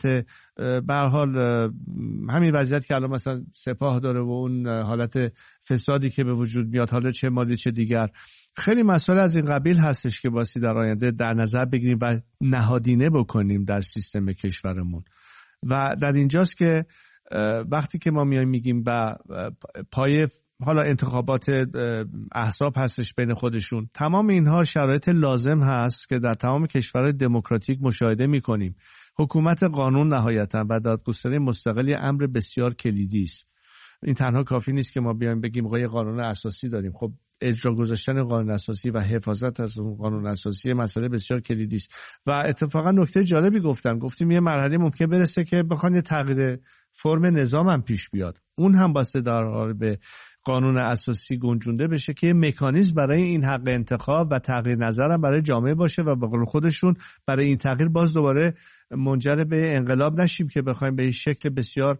حالت به هر حال همین وضعیت که الان مثلا سپاه داره و اون حالت فسادی که به وجود میاد، حالا چه مالی چه دیگر، خیلی مسائل از این قبیل هستش که باسی در آینده در نظر بگیریم و نهادینه بکنیم در سیستم کشورمون. و در اینجاست که وقتی که ما میگیم و پای حالا انتخابات احزاب هستش بین خودشون، تمام اینها شرایط لازم هست که در تمام کشورهای دموکراتیک مشاهده میکنیم. حکومت قانون نهایتا و دادگستری مستقلی امر بسیار کلیدی است. این تنها کافی نیست که ما بیایم بگیم آقا قانون اساسی داریم. خب اجرا گذاشتن قانون اساسی و حفاظت از اون قانون اساسی مسئله بسیار کلیدی است. و اتفاقا نکته جالبی گفتیم یه مرحله ممکن برسه که بخوان یه تغییر فرم نظام هم پیش بیاد، اون هم باسته در حال به قانون اساسی گنجونده بشه که یه مکانیزم برای این حق انتخاب و تغییر نظر هم برای جامعه باشه و به قول خودشون برای این تغییر باز دوباره منجر به انقلاب نشیم که بخوایم به این شکل بسیار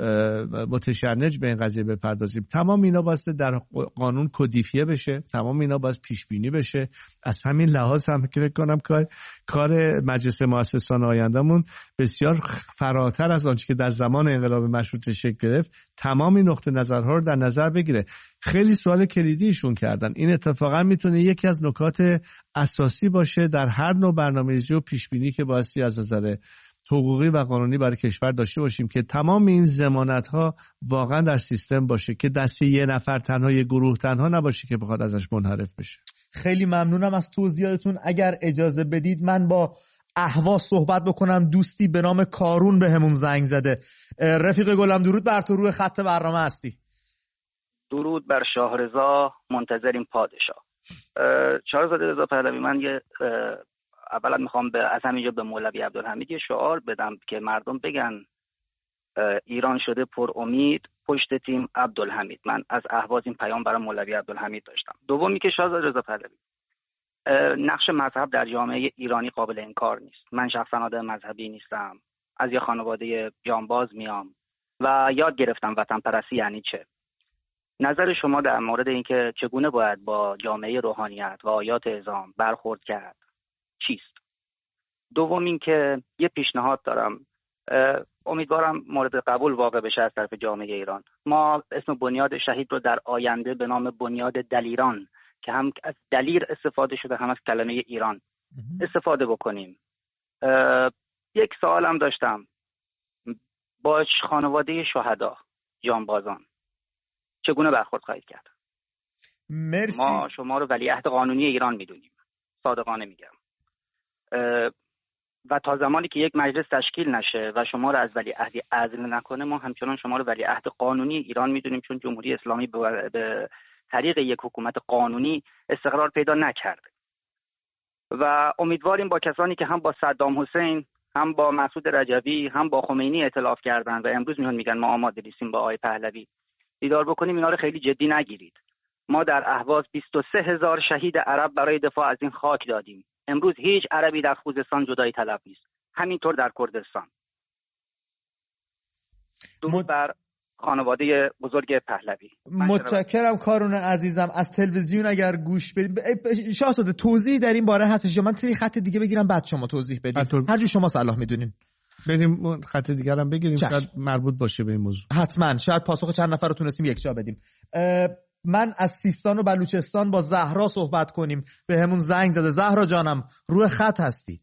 متشنج به این قضیه بپردازیم. تمام اینا باسته در قانون کدیفیه بشه، تمام اینا باز پیش بینی بشه. از همین لحاظ هم فکر کنم کار مجلس مؤسسان آیندهمون بسیار فراتر از آنچه که در زمان انقلاب مشروطه شکل گرفت، تمام این نقطه نظرها رو در نظر بگیره. خیلی سوال کلیدی ایشون کردن. این اتفاقا میتونه یکی از نکات اساسی باشه در هر نوع برنامه‌ریزی و پیش بینی که بایستی از نظر حقوقی و قانونی برای کشور داشته باشیم که تمام این ضمانت‌ها واقعا در سیستم باشه که دست یه نفر تنها، یه گروه تنها نباشه که بخواد ازش منحرف بشه. خیلی ممنونم از توضیحاتتون. اگر اجازه بدید من با اهواز صحبت بکنم. دوستی به نام کارون بهمون زنگ زده. رفیق گلم درود بر تو، روی خط برنامه هستی. درود بر شاهرضا، منتظریم پادشاه. شاهزاده رضا پهلوی، من اولا میخوام از همینجا به مولوی عبدالحمید یه شعار بدم که مردم بگن ایران شده پر امید، پشت تیم عبدالحمید. من از اهواز این پیام برای مولوی عبدالحمید داشتم. دومی که شاهزاده رضا پهلوی، نقش مذهب در جامعه ایرانی قابل انکار نیست. من شخصا آدم مذهبی نیستم، از یه خانواده جانباز میام و یاد گرفتم وطن پرستی یعنی چه. نظر شما در مورد اینکه چگونه باید با جامعه روحانیت و آیات اعظام برخورد کرد چیست؟ دوم این که یه پیشنهاد دارم، امیدوارم مورد قبول واقع بشه از طرف جامعه ایران. ما اسم بنیاد شهید رو در آینده به نام بنیاد دلیران که هم از دلیر استفاده شده هم از کلمه ایران استفاده بکنیم. یک سوالم داشتم، با خانواده شهدا جانبازان چگونه برخورد خواهید کرد؟ مرسی. ما شما رو ولیعهد قانونی ایران میدونیم، صادقانه میگم، و تا زمانی که یک مجلس تشکیل نشه و شما رو از ولیعهدی عزل نکنه، ما همچنان شما رو ولیعهد قانونی ایران میدونیم، چون جمهوری اسلامی به طریق یک حکومت قانونی استقرار پیدا نکرده. و امیدواریم با کسانی که هم با صدام حسین، هم با مسعود رجبی، هم با خمینی ائتلاف کردن و امروز میگن ما آماده نیستیم با آقای پهلوی دیدار بکنیم، اینا رو خیلی جدی نگیرید. ما در اهواز 23,000 شهید عرب برای دفاع از این خاک دادیم. امروز هیچ عربی در خوزستان جدایی طلب نیست، همینطور در کردستان. درود بر خانواده بزرگ پهلوی. متشکرم کارون عزیزم. از تلویزیون اگر گوش بدید شاهزاده توضیحی در این باره هستش یا من توی خط دیگه بگیرم بعد شما توضیح بدید؟ هر جور شما صلاح میدونین. بریم خط دیگر هم بگیریم، شاید مربوط باشه به این موضوع. حتما، شاید پاسخ چند نفر رو تونستیم یک جا بدیم. من از سیستان و بلوچستان با زهرا صحبت کنیم. به همون زنگ زده. زهرا جانم روی خط هستی.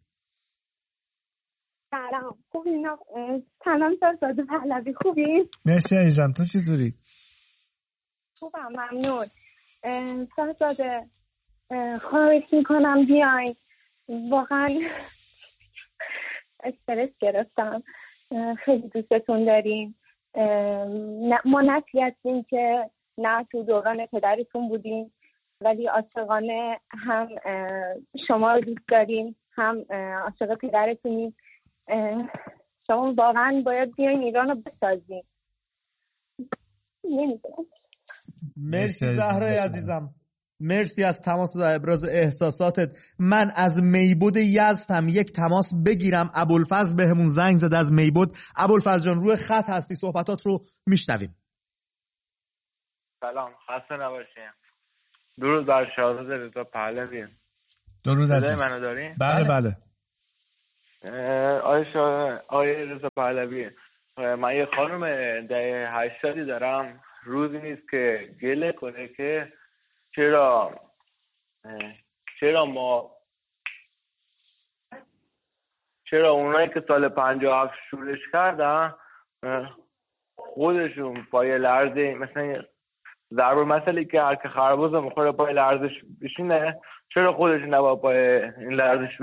سلام، خوبی؟ سلام شاهزاده پهلوی، خوبی؟ مرسی عزیزم، تو چطوری؟ خوبم، ممنون. شاهزاده خواهش میکنم بیاین، واقعا استرس گرفتم، خیلی دوستتون داریم. ما نسلی هستیم که نه تو دوران پدرتون بودیم، ولی عاشقانه هم شما رو دوست داریم هم عاشق پدرتونیم. شما واقعا باید بیاین ایران رو بسازیم. نمیدونم. مرسی زهرای عزیزم، مرسی از تماس و ابراز احساساتت. من از میبود یزد هم یک تماس بگیرم. ابوالفضل بهمون زنگ زده از میبود. ابوالفضل جان روی خط هستی، صحبتات رو میشنویم. سلام، خسته نباشین. درود بر شاهزاده رضا پهلوی. درود عزیز. منو دارین؟ بله. آقای رضا پهلوی، من یه خانم دهه 80 دارم، روزی نیست که گله کنه که چرا اونایی که سال 57 شورش کردن خودشون پای لرزه، مثلا ضرب المثلی که هر که خربوزه میخوره پای لرزش بشینه، چرا خودشون نباید پای این لرزش